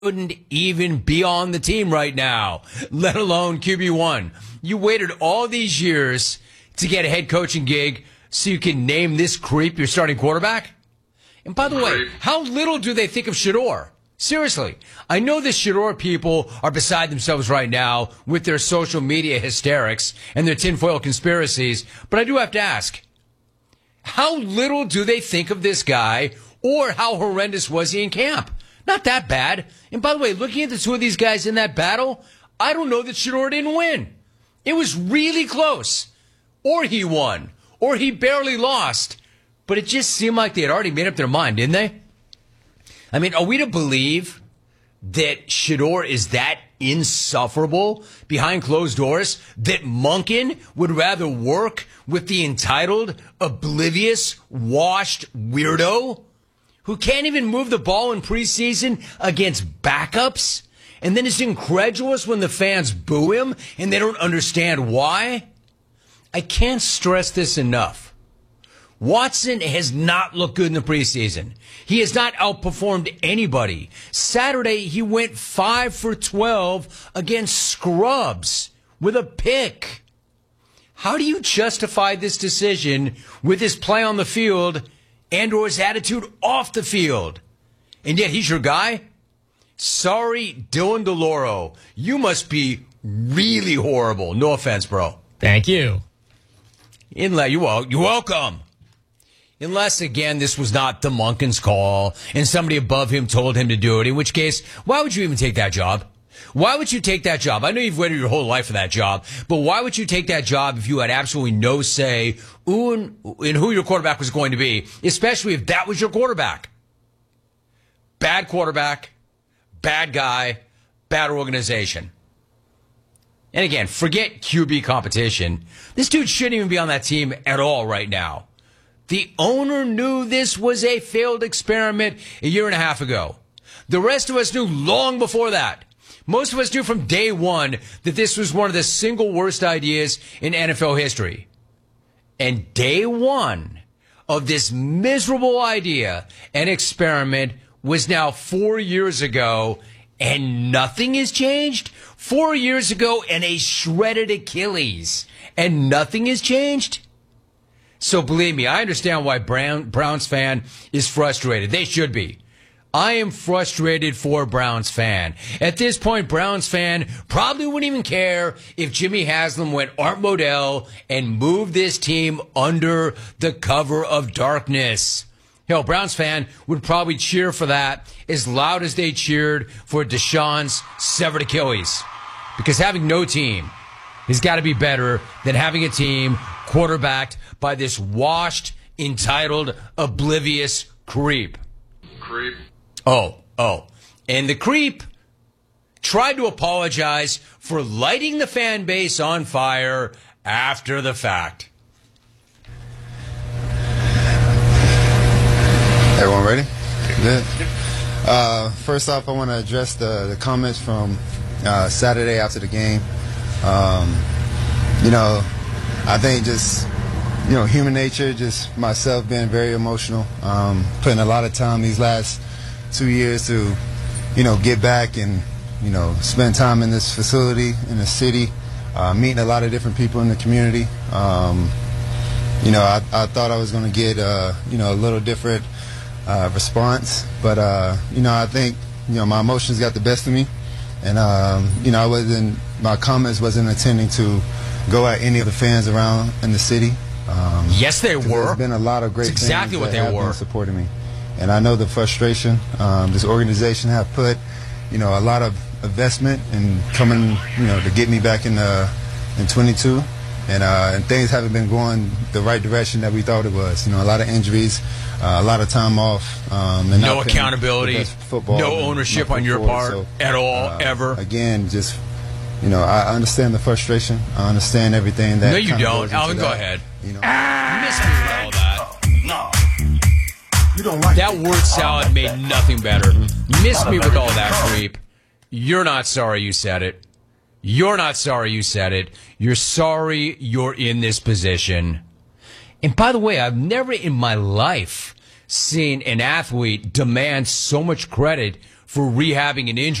Wouldn't even be on the team right now, let alone QB1. You waited all these years to get a head coaching gig so you can name this creep your starting quarterback? And by the way, how little do they think of Shedeur? Seriously, I know the Shedeur people are beside themselves right now with their social media hysterics and their tinfoil conspiracies, but I do have to ask, how little do they think of this guy, or how horrendous was he in camp? Not that bad. And by the way, looking at the two of these guys in that battle, I don't know that Shedeur didn't win. It was really close. Or he won. Or he barely lost. But it just seemed like they had already made up their mind, didn't they? I mean, are we to believe that Shedeur is that insufferable behind closed doors that Monken would rather work with the entitled, oblivious, washed weirdo who can't even move the ball in preseason against backups, and then is incredulous when the fans boo him and they don't understand why? I can't stress this enough. Watson has not looked good in the preseason. He has not outperformed anybody. Saturday, he went 5 for 12 against scrubs with a pick. How do you justify this decision with his play on the field and or his attitude off the field? And yet he's your guy? Sorry, Dylan DeLauro. You must be really horrible. No offense, bro. Thank you. You're welcome. Unless, again, this was not the Monken's call and somebody above him told him to do it, in which case, why would you even take that job? Why would you take that job? I know you've waited your whole life for that job, but why would you take that job if you had absolutely no say in who your quarterback was going to be, especially if that was your quarterback? Bad quarterback, bad guy, bad organization. And again, forget QB competition. This dude shouldn't even be on that team at all right now. The owner knew this was a failed experiment a year and a half ago. The rest of us knew long before that. Most of us knew from day one that this was one of the single worst ideas in NFL history. And day one of this miserable idea and experiment was now 4 years ago, and nothing has changed? 4 years ago and a shredded Achilles, and nothing has changed? So believe me, I understand why Browns fan is frustrated. They should be. I am frustrated for Browns fan. At this point, Browns fan probably wouldn't even care if Jimmy Haslam went Art Modell and moved this team under the cover of darkness. Hell, Browns fan would probably cheer for that as loud as they cheered for Deshaun's severed Achilles. Because having no team has got to be better than having a team quarterbacked by this washed, entitled, oblivious creep. Oh. And the creep tried to apologize for lighting the fan base on fire after the fact. Everyone ready? Good. First off, I want to address the comments from Saturday after the game. I think just, human nature, just myself being very emotional, putting a lot of time these last 2 years to, get back and, spend time in this facility, in the city, meeting a lot of different people in the community. I thought I was going to get, a little different response, but, I think, my emotions got the best of me. And, my comments wasn't intending to go at any of the fans around in the city. Yes, they were. There's been a lot of great That's exactly fans what that they were been supporting me. And I know the frustration. This organization have put, a lot of investment in coming, to get me back in 22. And things haven't been going the right direction that we thought it was. A lot of injuries, a lot of time off. And no accountability, no ownership on your part at all, ever. Again, just, I understand the frustration. I understand everything that. No, you don't. Alvin, go ahead. You missed me with all that. That word salad made nothing better. Missed me with all that creep. You're not sorry you said it. You're not sorry you said it. You're sorry you're in this position. And by the way, I've never in my life seen an athlete demand so much credit for rehabbing an injury.